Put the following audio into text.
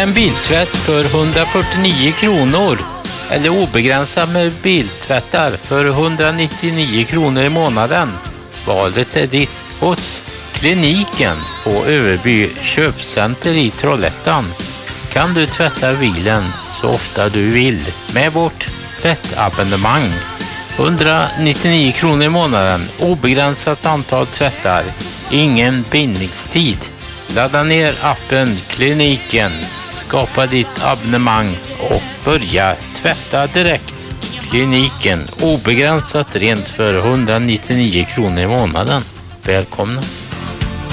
en biltvätt för 149 kronor. Eller obegränsat med biltvättar för 199 kronor i månaden. Valet är ditt hos Kliniken på Överby köpcenter i Trollhättan. Kan du tvätta bilen så ofta du vill med vårt tvättabonnemang. 199 kronor i månaden, obegränsat antal tvättar, ingen bindningstid. Ladda ner appen Kliniken, skapa ditt abonnemang och börja tvätta direkt. Kliniken, obegränsat rent för 199 kronor i månaden. Välkomna!